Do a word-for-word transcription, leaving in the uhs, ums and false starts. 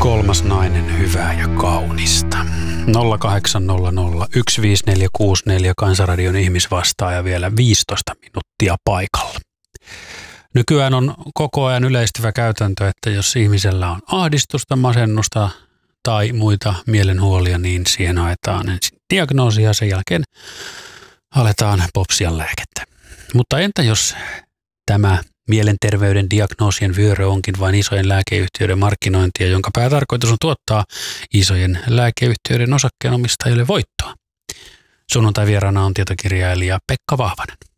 Kolmas nainen, hyvää ja kaunista. nolla kahdeksan nolla nolla yksi viisi neljä kuusi neljä Kansanradion ihmisvastaaja vielä viisitoista minuuttia paikalla. Nykyään on koko ajan yleistyvä käytäntö, että jos ihmisellä on ahdistusta, masennusta tai muita mielenhuolia, niin siihen haetaan ensin diagnoosia ja sen jälkeen aletaan popsia lääkettä. Mutta entä jos tämä mielenterveyden diagnoosien vyöry onkin vain isojen lääkeyhtiöiden markkinointia, jonka päätarkoitus on tuottaa isojen lääkeyhtiöiden osakkeenomistajille voittoa? Sunnuntai vieraana on tietokirjailija Pekka Vahvanen.